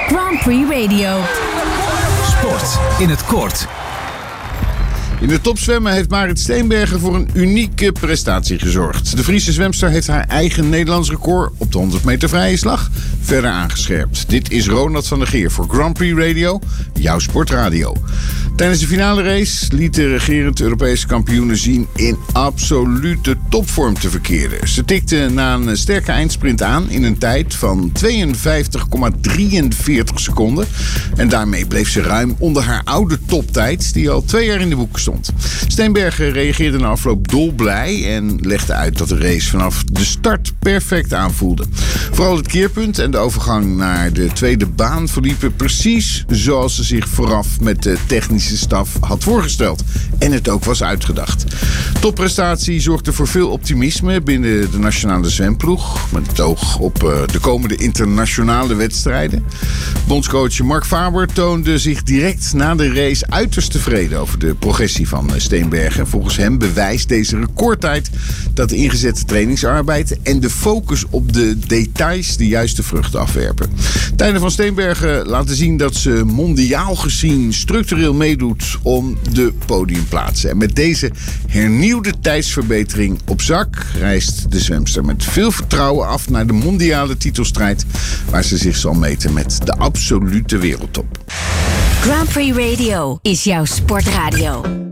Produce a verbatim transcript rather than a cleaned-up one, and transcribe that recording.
Grand Prix Radio. Sport in het kort. In de topzwemmen heeft Marit Steenbergen voor een unieke prestatie gezorgd. De Friese zwemster heeft haar eigen Nederlands record op de honderd meter vrije slag verder aangescherpt. Dit is Ronald van der Geer voor Grand Prix Radio, jouw sportradio. Tijdens de finale race liet de regerend Europese kampioene zien in absolute topvorm te verkeren. Ze tikte na een sterke eindsprint aan in een tijd van tweeënvijftig komma drieënveertig seconden. En daarmee bleef ze ruim onder haar oude toptijd, die al twee jaar in de boeken stond. Steenbergen reageerde na afloop dolblij en legde uit dat de race vanaf de start perfect aanvoelde. Vooral het keerpunt en de overgang naar de tweede baan verliepen precies zoals ze zich vooraf met de technische staf had voorgesteld. En het ook was uitgedacht. Topprestatie zorgde voor veel optimisme binnen de nationale zwemploeg. Met het oog op uh, de komende internationale wedstrijden. Bondscoach Mark Faber toonde zich direct na de race uiterst tevreden over de progressie van Steenbergen. Volgens hem bewijst deze recordtijd dat de ingezette trainingsarbeid en de focus op de details de juiste vruchten afwerpen. Tijden van Steenbergen laten zien dat ze mondiaal gezien structureel meedoet om de podiumplaatsen. En met deze hernieuwde tijdsverbetering op zak reist de zwemster met veel vertrouwen af naar de mondiale titelstrijd, waar ze zich zal meten met de absolute wereldtop. Grand Prix Radio is jouw sportradio.